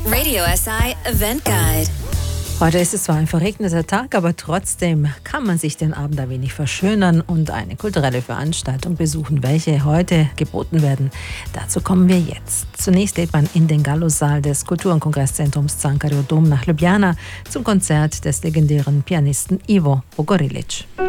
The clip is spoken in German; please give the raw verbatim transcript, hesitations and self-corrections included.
Radio S I Event Guide. Heute ist es zwar ein verregneter Tag, aber trotzdem kann man sich den Abend ein wenig verschönern und eine kulturelle Veranstaltung besuchen, welche heute geboten werden. Dazu kommen wir jetzt. Zunächst lädt man in den Gallus-Saal des Kultur- und Kongresszentrums Cankarjev Dom nach Ljubljana zum Konzert des legendären Pianisten Ivo Bogorilic.